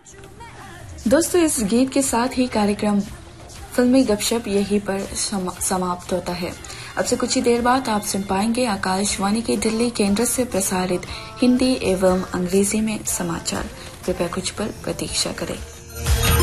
दोस्तों, इस गीत के साथ ही कार्यक्रम फिल्मी गपशप यहीं पर समाप्त होता है। अब से कुछ ही देर बाद आप सुन पाएंगे आकाशवाणी के दिल्ली केंद्र से प्रसारित हिंदी एवं अंग्रेजी में समाचार। कृपया कुछ पर प्रतीक्षा करें।